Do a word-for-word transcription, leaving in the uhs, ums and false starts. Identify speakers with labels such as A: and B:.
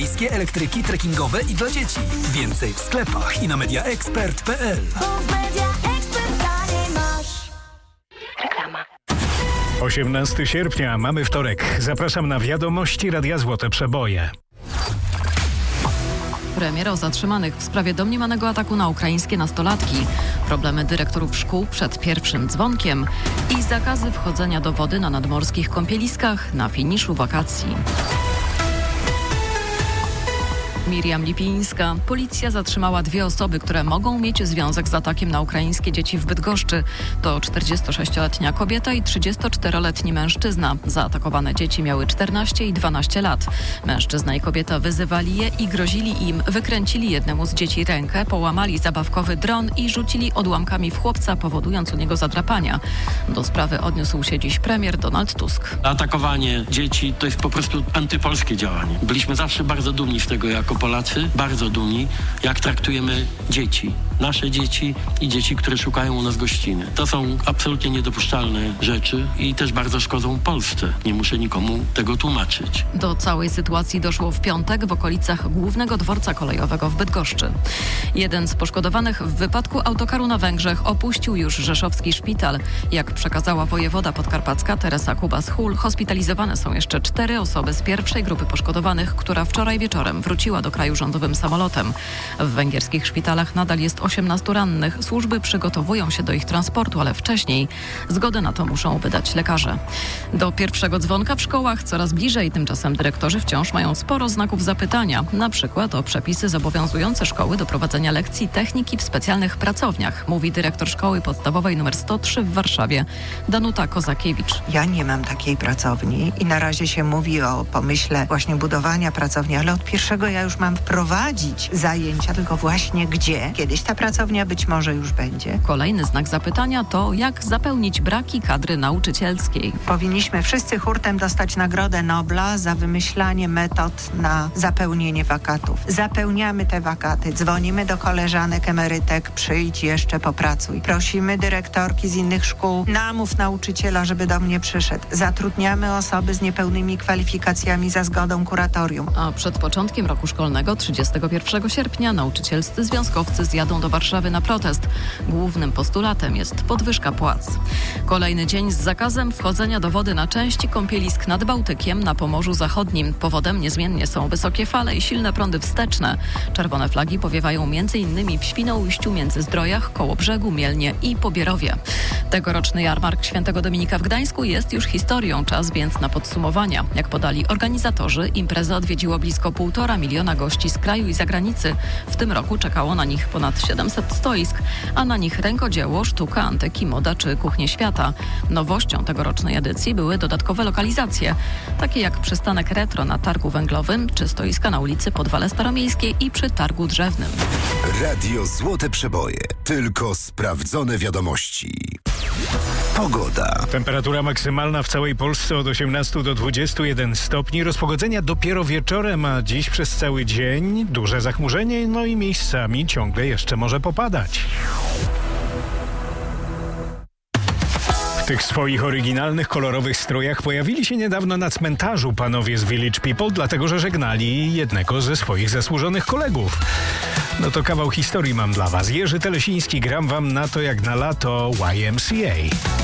A: Miejskie elektryki trekkingowe i dla dzieci. Więcej w sklepach i na media expert kropka p l.
B: Reklama.
C: osiemnastego sierpnia, mamy wtorek. Zapraszam na wiadomości Radia Złote Przeboje.
D: Premier o zatrzymanych w sprawie domniemanego ataku na ukraińskie nastolatki, problemy dyrektorów szkół przed pierwszym dzwonkiem i zakazy wchodzenia do wody na nadmorskich kąpieliskach na finiszu wakacji. Miriam Lipińska. Policja zatrzymała dwie osoby, które mogą mieć związek z atakiem na ukraińskie dzieci w Bydgoszczy. To czterdziestosześcioletnia kobieta i trzydziestoczteroletni mężczyzna. Zaatakowane dzieci miały czternaście i dwanaście lat. Mężczyzna i kobieta wyzywali je i grozili im. Wykręcili jednemu z dzieci rękę, połamali zabawkowy dron i rzucili odłamkami w chłopca, powodując u niego zadrapania. Do sprawy odniósł się dziś premier Donald Tusk.
E: Atakowanie dzieci to jest po prostu antypolskie działanie. Byliśmy zawsze bardzo dumni z tego jako Polacy, bardzo dumni, jak traktujemy dzieci. Nasze dzieci i dzieci, które szukają u nas gościny. To są absolutnie niedopuszczalne rzeczy i też bardzo szkodzą Polsce. Nie muszę nikomu tego tłumaczyć.
D: Do całej sytuacji doszło w piątek w okolicach głównego dworca kolejowego w Bydgoszczy. Jeden z poszkodowanych w wypadku autokaru na Węgrzech opuścił już rzeszowski szpital. Jak przekazała wojewoda podkarpacka Teresa Kubas-Hul, hospitalizowane są jeszcze cztery osoby z pierwszej grupy poszkodowanych, która wczoraj wieczorem wróciła do kraju rządowym samolotem. W węgierskich szpitalach nadal jest osiemnastu rannych. Służby przygotowują się do ich transportu, ale wcześniej zgodę na to muszą wydać lekarze. Do pierwszego dzwonka w szkołach coraz bliżej, tymczasem dyrektorzy wciąż mają sporo znaków zapytania, na przykład o przepisy zobowiązujące szkoły do prowadzenia lekcji techniki w specjalnych pracowniach, mówi dyrektor szkoły podstawowej nr sto trzy w Warszawie, Danuta Kozakiewicz.
F: Ja nie mam takiej pracowni i na razie się mówi o pomyśle właśnie budowania pracowni, ale od pierwszego ja już mam wprowadzić zajęcia, tylko właśnie gdzie. Kiedyś ta pracownia być może już będzie.
D: Kolejny znak zapytania to, jak zapełnić braki kadry nauczycielskiej.
F: Powinniśmy wszyscy hurtem dostać Nagrodę Nobla za wymyślanie metod na zapełnienie wakatów. Zapełniamy te wakaty, dzwonimy do koleżanek, emerytek, przyjdź jeszcze, popracuj. Prosimy dyrektorki z innych szkół, namów nauczyciela, żeby do mnie przyszedł. Zatrudniamy osoby z niepełnymi kwalifikacjami za zgodą kuratorium.
D: A przed początkiem roku szkolnego, trzydziestego pierwszego sierpnia, nauczycielscy związkowcy zjadą do Warszawy na protest. Głównym postulatem jest podwyżka płac. Kolejny dzień z zakazem wchodzenia do wody na części kąpielisk nad Bałtykiem na Pomorzu Zachodnim. Powodem niezmiennie są wysokie fale i silne prądy wsteczne. Czerwone flagi powiewają m.in. w Świnoujściu, Międzyzdrojach, Kołobrzegu, Mielnie i Pobierowie. Tegoroczny jarmark Świętego Dominika w Gdańsku jest już historią. Czas więc na podsumowania. Jak podali organizatorzy, imprezę odwiedziło blisko półtora miliona gości z kraju i zagranicy. W tym roku czekało na nich ponad siedemset stoisk, a na nich rękodzieło, sztuka, antyki, moda czy kuchnie świata. Nowością tegorocznej edycji były dodatkowe lokalizacje, takie jak przystanek retro na targu węglowym, czy stoiska na ulicy Podwale Staromiejskie i przy targu drzewnym.
G: Radio Złote Przeboje. Tylko sprawdzone wiadomości. Pogoda.
C: Temperatura maksymalna w całej Polsce od osiemnastu do dwudziestu jeden stopni. Rozpogodzenia dopiero wieczorem, a dziś przez cały dzień duże zachmurzenie, no i miejscami ciągle jeszcze może popadać. W tych swoich oryginalnych, kolorowych strojach pojawili się niedawno na cmentarzu panowie z Village People, dlatego że żegnali jednego ze swoich zasłużonych kolegów. No to kawał historii mam dla was. Jerzy Telesiński, gram wam na to jak na lato Y M C A.